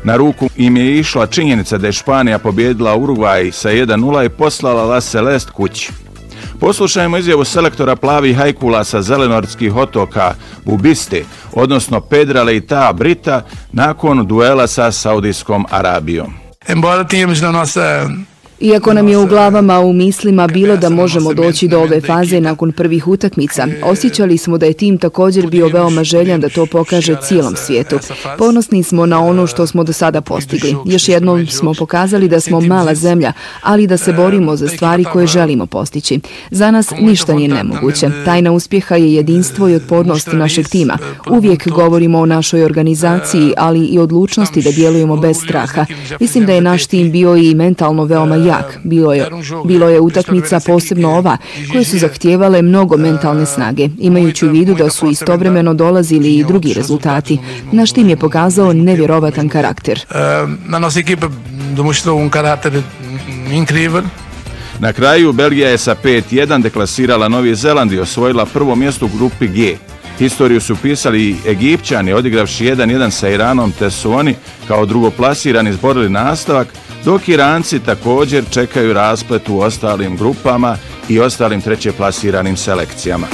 Na ruku im je išla činjenica da je Španija pobjedila Urugvaj sa 1:0 i poslala La Celeste kući. Poslušajmo izjavu selektora plavih hajkula sa zelenortskih otoka Bubiste, odnosno Pedra Leita Brita, nakon duela sa Saudijskom Arabijom. Iako nam je u glavama, u mislima bilo da možemo doći do ove faze nakon prvih utakmica, osjećali smo da je tim također bio veoma željan da to pokaže cijelom svijetu. Ponosni smo na ono što smo do sada postigli. Još jednom smo pokazali da smo mala zemlja, ali da se borimo za stvari koje želimo postići. Za nas ništa nije nemoguće. Tajna uspjeha je jedinstvo i otpornost našeg tima. Uvijek govorimo o našoj organizaciji, ali i odlučnosti da djelujemo bez straha. Mislim da je naš tim bio i mentalno veoma jak. Bilo je utakmica, posebno ova, koje su zahtijevale mnogo mentalne snage, imajući u vidu da su istovremeno dolazili i drugi rezultati. Naš tim je pokazao nevjerovatan karakter. Na kraju Belgija je sa 5:1 deklasirala Novi Zeland i osvojila prvo mjesto u grupi G. Historiju su pisali Egipćani, odigravši 1:1 sa Iranom, te su oni kao drugoplasirani izborili nastavak, dok Iranci također čekaju rasplet u ostalim grupama i ostalim trećeplasiranim selekcijama.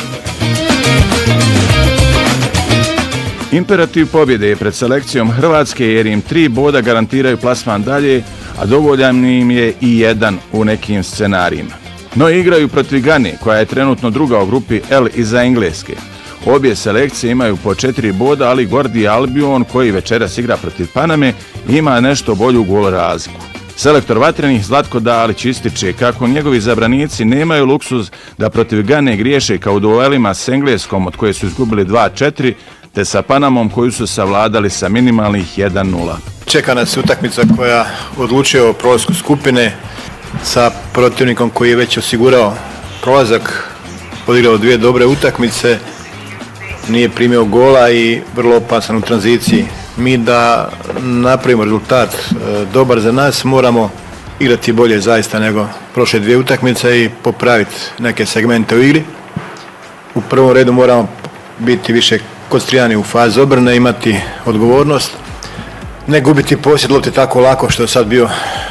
Imperativ pobjede je pred selekcijom Hrvatske jer im 3 boda garantiraju plasman dalje, a dovoljan im je i 1 u nekim scenarijima. No igraju protiv Gane, koja je trenutno druga u grupi L iza Engleske. Obje selekcije imaju po 4 boda, ali Gordi Albion, koji večeras igra protiv Paname, ima nešto bolju gol razliku. Selektor vatrenih Zlatko Dalić ističe kako njegovi zabranici nemaju luksuz da protiv Gane griješe kao u duelima s Engleskom, od koje su izgubili 2:4, te sa Panamom koju su savladali sa minimalnih 1:0. Čeka nas utakmica koja odlučuje o prolasku skupine sa protivnikom koji je već osigurao prolazak, odigrao 2 dobre utakmice, nije primio gola i vrlo opasan u tranziciji. Mi da napravimo rezultat dobar za nas, moramo igrati bolje zaista nego prošle 2 utakmice i popraviti neke segmente u igri. U prvom redu moramo biti više koncentrirani u fazi obrane, imati odgovornost, ne gubiti posjed lopte tako lako što je sad bio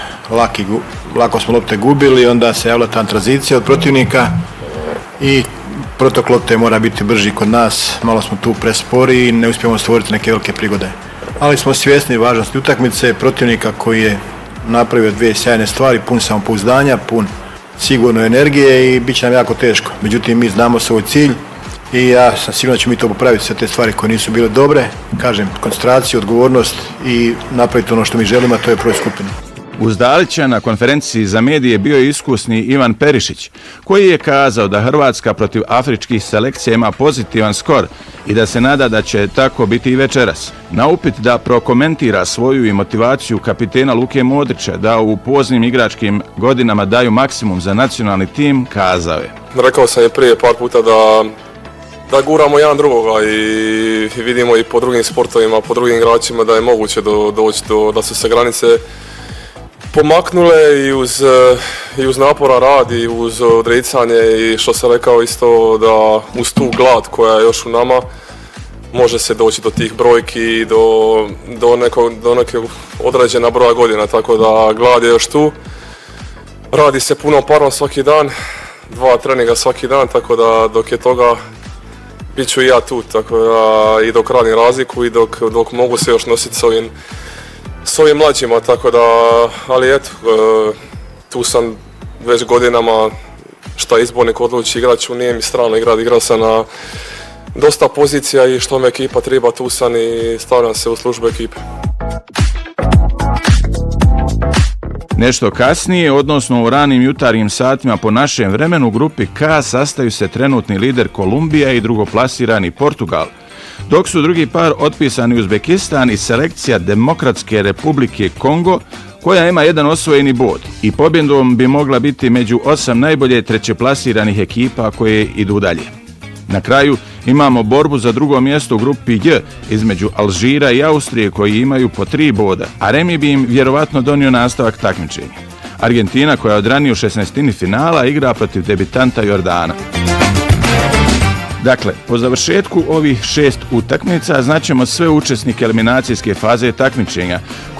lako smo lopte gubili, onda se javila ta tranzicija od protivnika i protok lopte mora biti brži kod nas, malo smo tu prespori i ne uspijemo stvoriti neke velike prigode. Ali smo svjesni važnosti utakmice, protivnika koji je napravio 2 sjajne stvari, pun samopouzdanja, pun sigurno energije i bit će nam jako teško. Međutim, mi znamo svoj cilj i ja sam siguran da ćemo mi to popraviti, sve te stvari koje nisu bile dobre, kažem, koncentraciju, odgovornost i napraviti ono što mi želimo, a to je prvoj skupini. Uz Dalića na konferenciji za medije bio je iskusni Ivan Perišić, koji je kazao da Hrvatska protiv afričkih selekcija ima pozitivan skor i da se nada da će tako biti i večeras. Na upit da prokomentira svoju i motivaciju kapitena Luke Modrića da u poznim igračkim godinama daju maksimum za nacionalni tim, kazao je. Rekao sam i prije par puta da guramo jedan drugoga i vidimo i po drugim sportovima, po drugim igračima da je moguće doći da su se granice pomaknule i uz naporan rad i uz odricanje i što sam rekao isto da uz tu glad koja je još u nama može se doći do tih brojki i do nekog određena broja godina, tako da glad je još tu. Radi se puno parom svaki dan, 2 treninga svaki dan, tako da dok je toga bit ću i ja tu, tako da i dok radim razliku i dok mogu se još nositi s ovim mlađima, tako da, ali eto, tu sam već godinama, šta izbornik odluči, igrat ću, nije mi strano igrao sam na dosta pozicija i što me ekipa treba, tu sam i stavljam se u službu ekipe. Nešto kasnije, odnosno u ranim jutarnjim satima po našem vremenu, u grupi K sastaju se trenutni lider Kolumbija i drugoplasirani Portugal, dok su drugi par otpisani Uzbekistan i selekcija Demokratske Republike Kongo, koja ima 1 osvojeni bod i pobjedom bi mogla biti među 8 najbolje trećeplasiranih ekipa koje idu dalje. Na kraju imamo borbu za drugo mjesto u grupi J između Alžira i Austrije koji imaju po 3 boda, a remi bi im vjerovatno donio nastavak takmičenja. Argentina, koja odranije u 16. finala, igra protiv debitanta Jordana. Dakle, po završetku ovih 6 utakmica znaćemo sve učesnike eliminacijske faze takmičenja,